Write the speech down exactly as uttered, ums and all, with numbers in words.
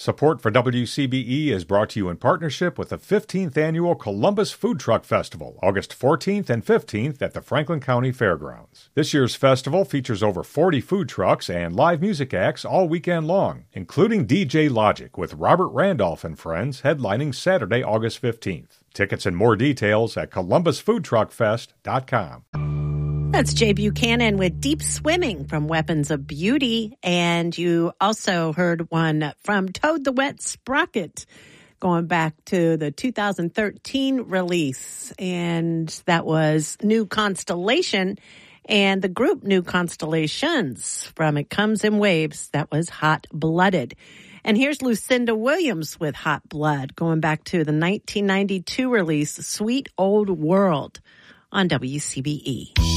Support for W C B E is brought to you in partnership with the fifteenth Annual Columbus Food Truck Festival, August fourteenth and fifteenth at the Franklin County Fairgrounds. This year's festival features over forty food trucks and live music acts all weekend long, including D J Logic with Robert Randolph and Friends headlining Saturday, August fifteenth. Tickets and more details at columbus food truck fest dot com. That's Jay Buchanan with Deep Swimming from Weapons of Beauty. And you also heard one from Toad the Wet Sprocket, going back to the two thousand thirteen release. And that was New Constellation and the group New Constellations from It Comes in Waves. That was Hot Blooded. And here's Lucinda Williams with Hot Blood, going back to the nineteen ninety-two release Sweet Old World on W C B E.